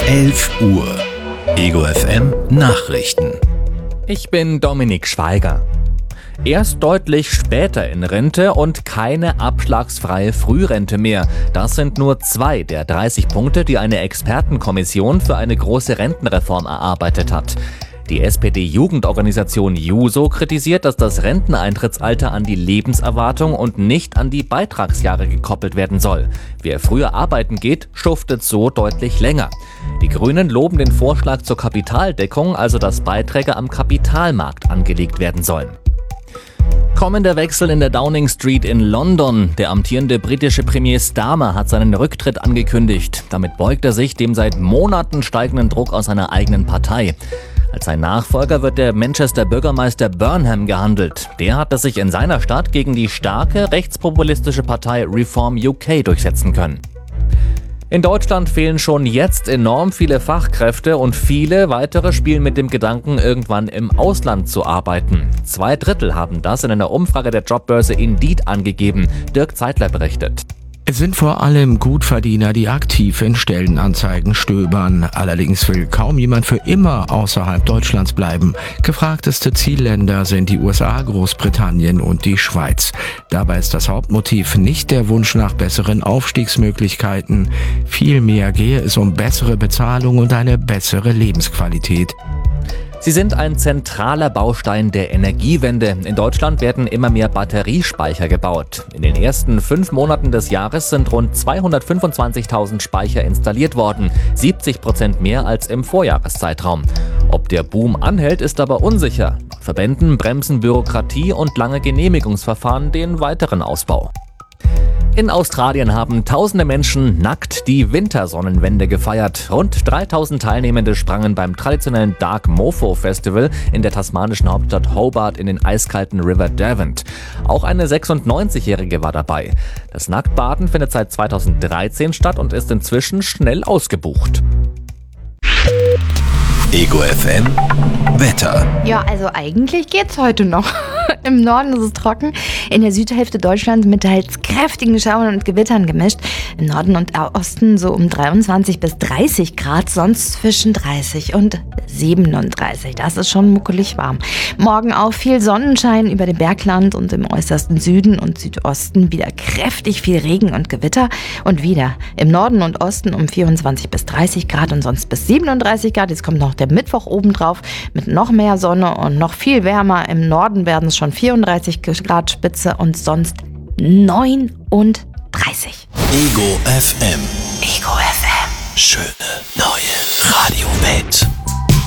11 Uhr. Ego FM Nachrichten. Ich bin Dominik Schweiger. Erst deutlich später in Rente und keine abschlagsfreie Frührente mehr. Das sind nur 2 der 30 Punkte, die eine Expertenkommission für eine große Rentenreform erarbeitet hat. Die SPD-Jugendorganisation Juso kritisiert, dass das Renteneintrittsalter an die Lebenserwartung und nicht an die Beitragsjahre gekoppelt werden soll. Wer früher arbeiten geht, schuftet so deutlich länger. Die Grünen loben den Vorschlag zur Kapitaldeckung, also dass Beiträge am Kapitalmarkt angelegt werden sollen. Kommender Wechsel in der Downing Street in London. Der amtierende britische Premier Starmer hat seinen Rücktritt angekündigt. Damit beugt er sich dem seit Monaten steigenden Druck aus seiner eigenen Partei. Als sein Nachfolger wird der Manchester-Bürgermeister Burnham gehandelt. Der hat es sich in seiner Stadt gegen die starke rechtspopulistische Partei Reform UK durchsetzen können. In Deutschland fehlen schon jetzt enorm viele Fachkräfte und viele weitere spielen mit dem Gedanken, irgendwann im Ausland zu arbeiten. 2/3 haben das in einer Umfrage der Jobbörse Indeed angegeben. Dirk Zeitler berichtet. Es sind vor allem Gutverdiener, die aktiv in Stellenanzeigen stöbern. Allerdings will kaum jemand für immer außerhalb Deutschlands bleiben. Gefragteste Zielländer sind die USA, Großbritannien und die Schweiz. Dabei ist das Hauptmotiv nicht der Wunsch nach besseren Aufstiegsmöglichkeiten. Vielmehr gehe es um bessere Bezahlung und eine bessere Lebensqualität. Sie sind ein zentraler Baustein der Energiewende. In Deutschland werden immer mehr Batteriespeicher gebaut. In den ersten 5 Monaten des Jahres sind rund 225.000 Speicher installiert worden, 70% mehr als im Vorjahreszeitraum. Ob der Boom anhält, ist aber unsicher. Verbänden bremsen Bürokratie und lange Genehmigungsverfahren den weiteren Ausbau. In Australien haben tausende Menschen nackt die Wintersonnenwende gefeiert. Rund 3000 Teilnehmende sprangen beim traditionellen Dark Mofo Festival in der tasmanischen Hauptstadt Hobart in den eiskalten River Derwent. Auch eine 96-Jährige war dabei. Das Nacktbaden findet seit 2013 statt und ist inzwischen schnell ausgebucht. Ego FM Wetter. Ja, also eigentlich geht's heute noch. Im Norden ist es trocken, in der Südhälfte Deutschlands mit teils kräftigen Schauern und Gewittern gemischt. Im Norden und Osten so um 23 bis 30 Grad, sonst zwischen 30 und 37. Das ist schon muckelig warm. Morgen auch viel Sonnenschein über dem Bergland und im äußersten Süden und Südosten wieder kräftig viel Regen und Gewitter. Und wieder im Norden und Osten um 24 bis 30 Grad und sonst bis 37 Grad. Jetzt kommt noch der Mittwoch obendrauf mit noch mehr Sonne und noch viel wärmer. Im Norden werden es schon 34 Grad Spitze und sonst 39. Ego FM. Ego FM. Schöne neue